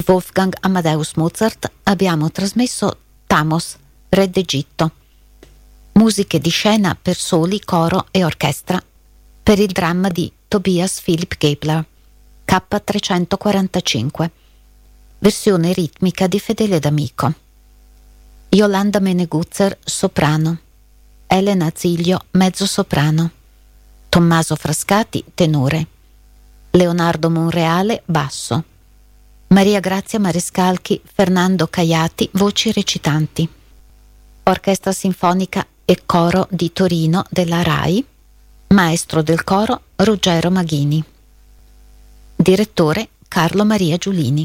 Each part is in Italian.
Wolfgang Amadeus Mozart abbiamo trasmesso Thamos, Re d'Egitto. Musiche di scena per soli, coro e orchestra per il dramma di Tobias Philipp Gebler, K345. Versione ritmica di Fedele D'Amico. Yolanda Meneguzzer, soprano. Elena Ziglio, mezzo soprano. Tommaso Frascati, tenore. Leonardo Monreale, basso. Maria Grazia Marescalchi, Fernando Caiati, voci recitanti. Orchestra Sinfonica e Coro di Torino della RAI. Maestro del coro Ruggero Maghini. Direttore Carlo Maria Giulini.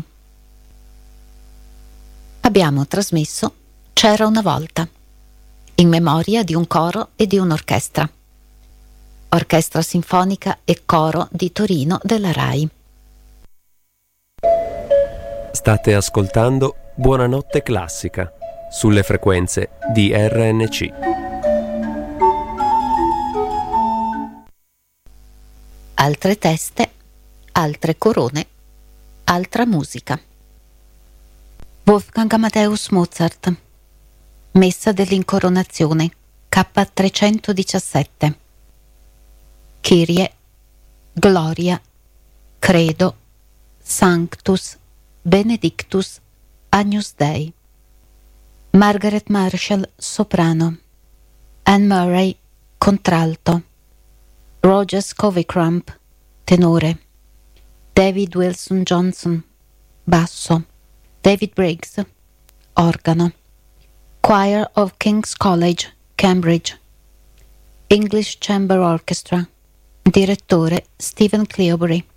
Abbiamo trasmesso C'era una volta, in memoria di un coro e di un'orchestra. Orchestra Sinfonica e Coro di Torino della RAI. State ascoltando Buonanotte Classica sulle frequenze di RNC. Altre teste, altre corone, altra musica. Wolfgang Amadeus Mozart. Messa dell'incoronazione, K317. Kyrie, Gloria, Credo, Sanctus, Benedictus, Agnus Dei. Margaret Marshall, soprano. Anne Murray, contralto. Roger Scovicrump, tenore. David Wilson Johnson, basso. David Briggs, organo. Choir of King's College, Cambridge. English Chamber Orchestra. Direttore Stephen Cleobury.